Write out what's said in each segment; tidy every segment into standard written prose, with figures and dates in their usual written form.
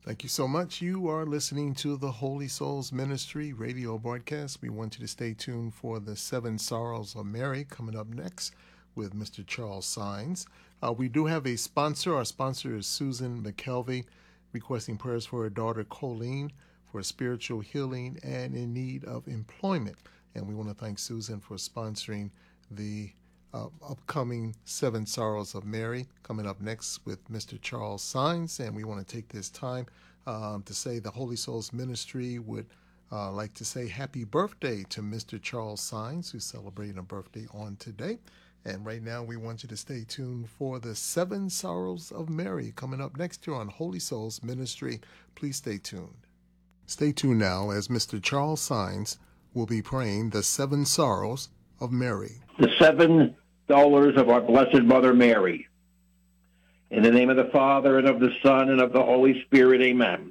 Thank you so much. You are listening to the Holy Souls Ministry radio broadcast. We want you to stay tuned for the Seven Sorrows of Mary coming up next with Mr. Charles Sines. We do have a sponsor. Our sponsor is Susan McKelvey, requesting prayers for her daughter Colleen for spiritual healing and in need of employment. And we want to thank Susan for sponsoring the upcoming Seven Sorrows of Mary coming up next with Mr. Charles Sines. And we want to take this time to say the Holy Souls Ministry would like to say happy birthday to Mr. Charles Sines, who's celebrating a birthday on today. And right now we want you to stay tuned for the Seven Sorrows of Mary coming up next year on Holy Souls Ministry. Please stay tuned. Stay tuned now as Mr. Charles Sines will be praying the Seven Sorrows of Mary. The $7 of our Blessed Mother Mary. In the name of the Father, and of the Son, and of the Holy Spirit, amen.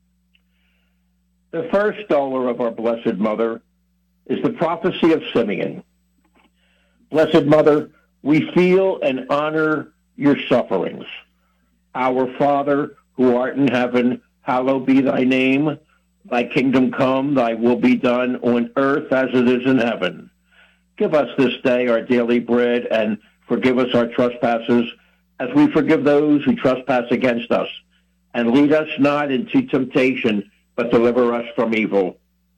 The first dollar of our Blessed Mother is the prophecy of Simeon. Blessed Mother, we feel and honor your sufferings. Our Father, who art in heaven, hallowed be thy name. Thy kingdom come, thy will be done on earth as it is in heaven. Give us this day our daily bread, and forgive us our trespasses, as we forgive those who trespass against us. And lead us not into temptation, but deliver us from evil.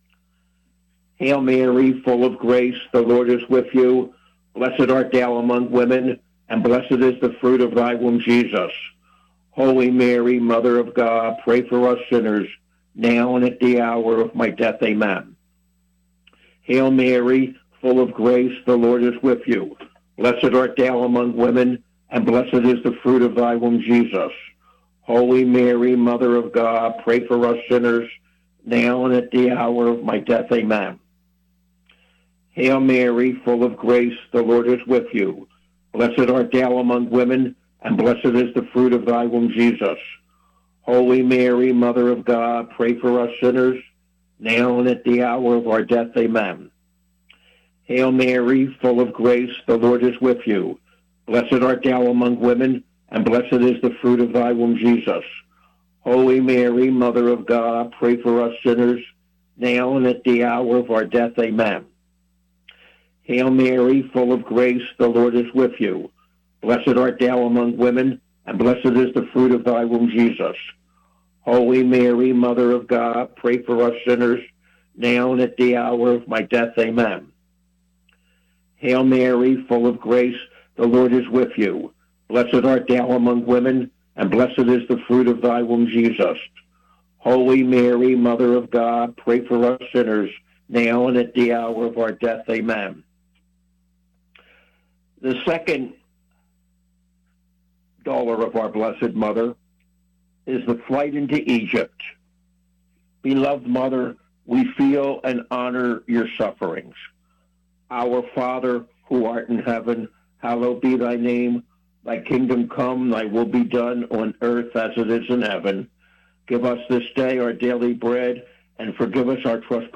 Hail Mary, full of grace, the Lord is with you. Blessed art thou among women, and blessed is the fruit of thy womb, Jesus. Holy Mary, Mother of God, pray for us sinners, now and at the hour of my death. Amen. Hail Mary, full of grace, the Lord is with you. Blessed art thou among women, and blessed is the fruit of thy womb, Jesus. Holy Mary, Mother of God, pray for us sinners, now and at the hour of my death. Amen. Hail Mary, full of grace, the Lord is with you. Blessed art thou among women, and blessed is the fruit of thy womb, Jesus. Holy Mary, Mother of God, pray for us sinners, now and at the hour of our death. Amen. Hail Mary, full of grace, the Lord is with you. Blessed art thou among women, and blessed is the fruit of thy womb, Jesus. Holy Mary, Mother of God, pray for us sinners, now and at the hour of our death. Amen. Hail Mary, full of grace, the Lord is with you. Blessed art thou among women, and blessed is the fruit of thy womb, Jesus. Holy Mary, Mother of God, pray for us sinners, now and at the hour of my death. Amen. Hail Mary, full of grace, the Lord is with you. Blessed art thou among women, and blessed is the fruit of thy womb, Jesus. Holy Mary, Mother of God, pray for us sinners, now and at the hour of our death. Amen. The second dollar of our Blessed Mother is the flight into Egypt. Beloved Mother, we feel and honor your sufferings. Our Father, who art in heaven, hallowed be thy name. Thy kingdom come, thy will be done on earth as it is in heaven. Give us this day our daily bread, and forgive us our trespasses,